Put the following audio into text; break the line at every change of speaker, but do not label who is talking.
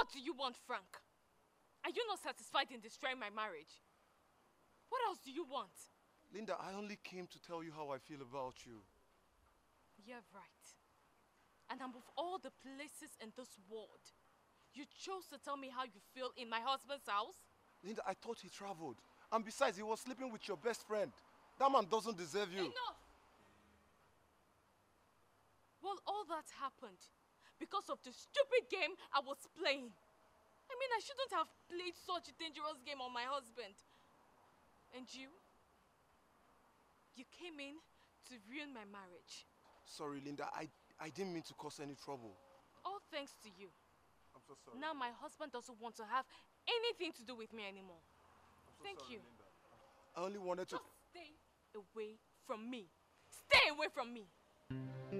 What do you want, Frank? Are you not satisfied in destroying my marriage? What else do you want?
Linda, I only came to tell you how I feel about you.
You're right. And of all the places in this world, you chose to tell me how you feel in my husband's house?
Linda, I thought he traveled. And besides, he was sleeping with your best friend. That man doesn't deserve you.
Enough! Well, all that happened because of the stupid game I was playing. I mean, I shouldn't have played such a dangerous game on my husband. And you? You came in to ruin my marriage.
Sorry, Linda. I didn't mean to cause any trouble.
All thanks to you.
I'm so sorry.
Now my husband doesn't want to have anything to do with me anymore. Thank you.
Linda. I only wanted to...
Just stay away from me. Stay away from me.